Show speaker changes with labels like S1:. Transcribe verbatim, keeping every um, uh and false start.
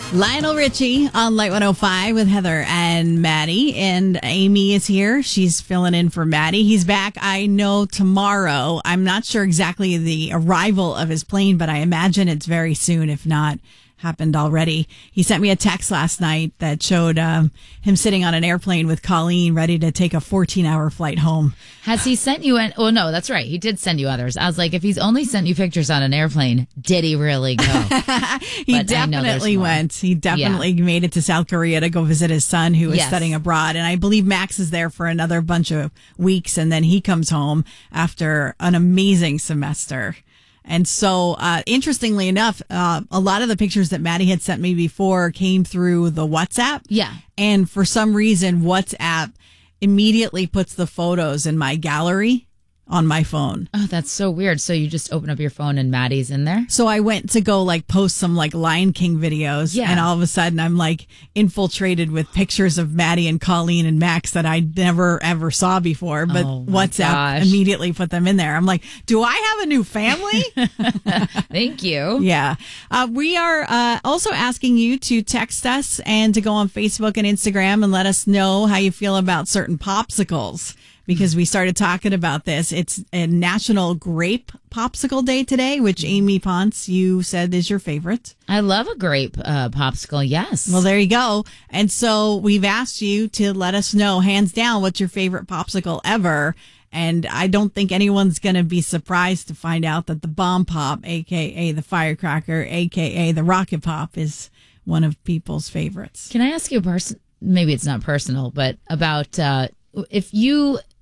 S1: Lionel Richie on Light one oh five with Heather and Maddie. And Amy is here. She's filling in for Maddie. He's back, I know, tomorrow. I'm not sure exactly the arrival of his plane, but I imagine it's very soon, if not happened already. He sent me a text last night that showed um, him sitting on an airplane with Colleen ready to take a fourteen-hour flight home.
S2: Has he sent you an... Oh, no, that's right. He did send you others. I was like, if he's only sent you pictures on an airplane, did he really go?
S1: he
S2: But
S1: definitely went. He definitely yeah. made it to South Korea to go visit his son who is yes. studying abroad. And I believe Max is there for another bunch of weeks. And then he comes home after an amazing semester. And so, uh, interestingly enough, uh, a lot of the pictures that Maddie had sent me before came through the WhatsApp.
S2: Yeah.
S1: And for some reason, WhatsApp immediately puts the photos in my gallery on my phone.
S2: Oh, that's so weird. So you just open up your phone and Maddie's in there?
S1: So I went to go like post some like Lion King videos.
S2: Yeah.
S1: And all of a sudden I'm like infiltrated with pictures of Maddie and Colleen and Max that I never ever saw before. But
S2: oh
S1: WhatsApp
S2: gosh.
S1: immediately put them in there. I'm like, do I have a new family?
S2: Thank you.
S1: Yeah. Uh, we are uh, also asking you to text us and to go on Facebook and Instagram and let us know how you feel about certain popsicles. Because we started talking about this. It's a National Grape Popsicle Day today, which Amy Ponce, you said is your favorite.
S2: I love a grape uh, popsicle, yes.
S1: Well, there you go. And so we've asked you to let us know, hands down, what's your favorite popsicle ever. And I don't think anyone's going to be surprised to find out that the Bomb Pop, a k a the Firecracker, a k a the Rocket Pop, is one of people's favorites.
S2: Can I ask you a person? Maybe it's not personal, but about uh, if you...